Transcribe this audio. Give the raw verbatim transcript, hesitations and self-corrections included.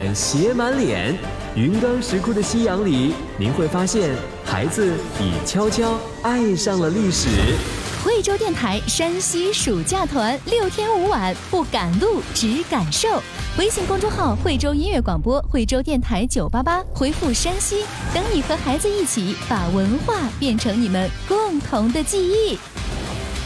跟鞋满脸。云冈石窟的夕阳里，您会发现孩子已悄悄爱上了历史。 惠州电台山西暑假团，六天五晚，不赶路，只感受。微信公众号惠州音乐广播，惠州电台九八八，回复山西，等你和孩子一起把文化变成你们共同的记忆。